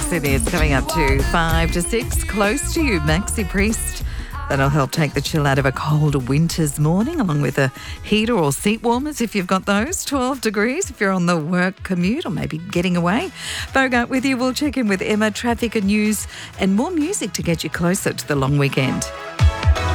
Yes, it is. Coming up to 5 to 6. Close to you, Maxi Priest. That'll help take the chill out of a cold winter's morning, along with a heater or seat warmers if you've got those. 12 degrees if you're on the work commute or maybe getting away. Bogart with you. We'll check in with Emma, traffic and news, and more music to get you closer to the long weekend.